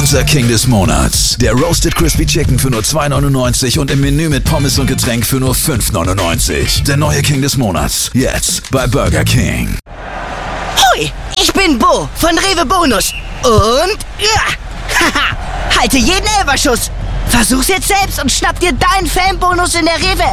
Unser King des Monats. Der Roasted Crispy Chicken für nur 2,99 und im Menü mit Pommes und Getränk für nur 5,99. Der neue King des Monats. Jetzt bei Burger King. Hui, ich bin Bo von Rewe Bonus. Und halte jeden Elferschuss. Versuch's jetzt selbst und schnapp dir deinen Fanbonus in der Rewe